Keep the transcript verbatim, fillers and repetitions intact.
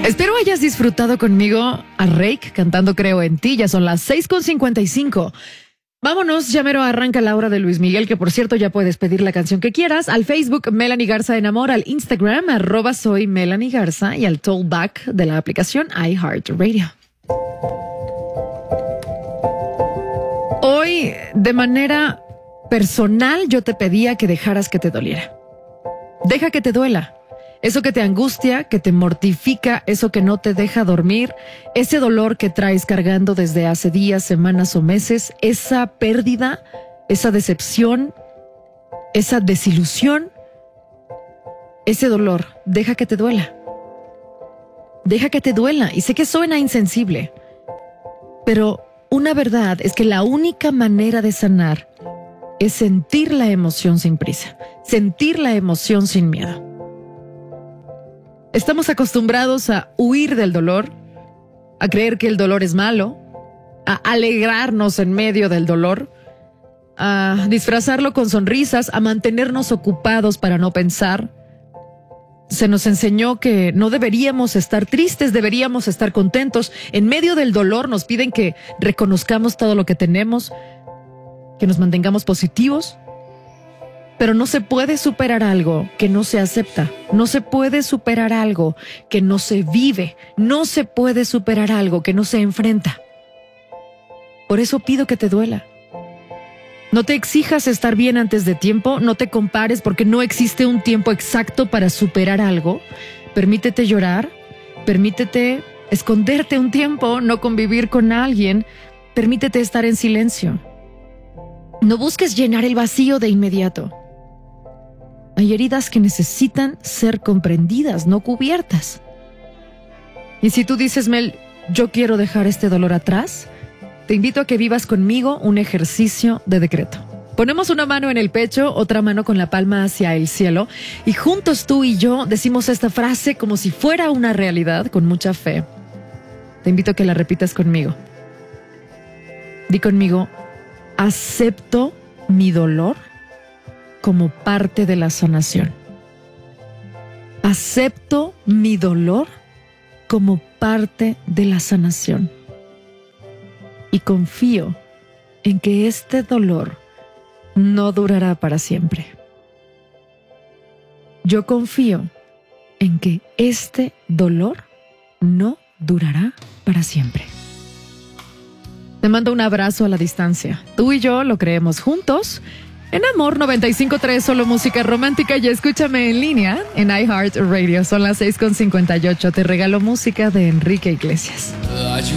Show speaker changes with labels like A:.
A: Espero hayas disfrutado conmigo a Rake cantando Creo en ti. Ya son las seis con cincuenta y cinco. Vámonos, ya mero arranca la hora de Luis Miguel, que por cierto ya puedes pedir la canción que quieras al Facebook Melanie Garza en Amor, al Instagram arroba soy Melanie Garza y al tollback de la aplicación iHeartRadio. Hoy, de manera personal, yo te pedía que dejaras que te doliera. Deja que te duela. Eso que te angustia, que te mortifica, eso que no te deja dormir, ese dolor que traes cargando desde hace días, semanas o meses, esa pérdida, esa decepción, esa desilusión, ese dolor, deja que te duela. Deja que te duela. Y sé que suena insensible, pero una verdad es que la única manera de sanar es sentir la emoción sin prisa, sentir la emoción sin miedo. Estamos acostumbrados a huir del dolor, a creer que el dolor es malo, a alegrarnos en medio del dolor, a disfrazarlo con sonrisas, a mantenernos ocupados para no pensar. Se nos enseñó que no deberíamos estar tristes, deberíamos estar contentos. En medio del dolor nos piden que reconozcamos todo lo que tenemos, que nos mantengamos positivos. Pero no se puede superar algo que no se acepta. No se puede superar algo que no se vive. No se puede superar algo que no se enfrenta. Por eso pido que te duela. No te exijas estar bien antes de tiempo. No te compares porque no existe un tiempo exacto para superar algo. Permítete llorar. Permítete esconderte un tiempo. No convivir con alguien. Permítete estar en silencio. No busques llenar el vacío de inmediato. Hay heridas que necesitan ser comprendidas, no cubiertas. Y si tú dices, Mel, yo quiero dejar este dolor atrás, te invito a que vivas conmigo un ejercicio de decreto. Ponemos una mano en el pecho, otra mano con la palma hacia el cielo, y juntos tú y yo decimos esta frase como si fuera una realidad, con mucha fe. Te invito a que la repitas conmigo. Di conmigo, acepto mi dolor como parte de la sanación. Acepto mi dolor como parte de la sanación. Y confío en que este dolor no durará para siempre. Yo confío en que este dolor no durará para siempre. Te mando un abrazo a la distancia. Tú y yo lo creemos juntos. En Amor noventa y cinco punto tres, solo música romántica, y escúchame en línea en iHeartRadio. Son las seis con cincuenta y ocho. Te regalo música de Enrique Iglesias.